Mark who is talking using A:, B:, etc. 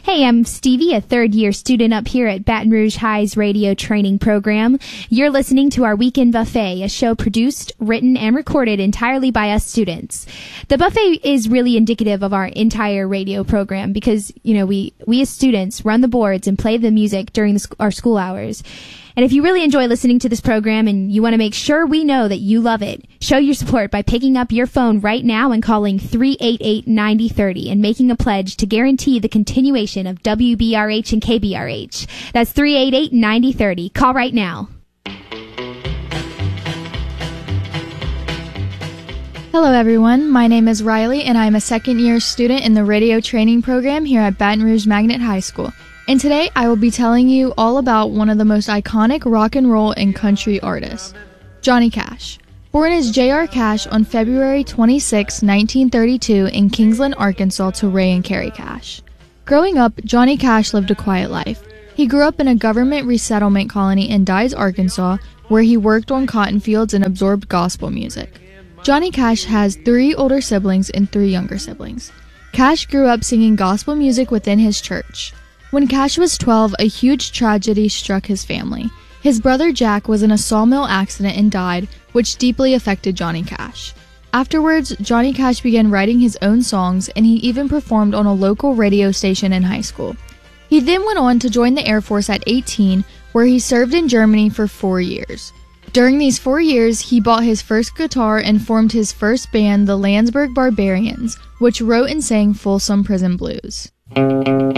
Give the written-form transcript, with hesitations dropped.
A: Hey, I'm Stevie, a third-year student up here at Baton Rouge High's radio training program. You're listening to our Weekend Buffet, a show produced, written, and recorded entirely by us students. The buffet is really indicative of our entire radio program because, we as students run the boards and play the music during our school hours. And if you really enjoy listening to this program and you want to make sure we know that you love it, show your support by picking up your phone right now and calling 388-9030 and making a pledge to guarantee the continuation of WBRH and KBRH. That's 388-9030. Call right now.
B: Hello everyone, my name is Riley and I'm a second-year student in the radio training program here at Baton Rouge Magnet High School. And today I will be telling you all about one of the most iconic rock and roll and country artists, Johnny Cash. Born as J.R. Cash on February 26, 1932 in Kingsland, Arkansas to Ray and Carrie Cash. Growing up, Johnny Cash lived a quiet life. He grew up in a government resettlement colony in Dyes, Arkansas, where he worked on cotton fields and absorbed gospel music. Johnny Cash has 3 older siblings and 3 younger siblings. Cash grew up singing gospel music within his church. When Cash was 12, a huge tragedy struck his family. His brother Jack was in a sawmill accident and died, which deeply affected Johnny Cash. Afterwards, Johnny Cash began writing his own songs, and he even performed on a local radio station in high school. He then went on to join the Air Force at 18, where he served in Germany for 4 years. During these 4 years, he bought his first guitar and formed his first band, the Landsberg Barbarians, which wrote and sang Folsom Prison Blues.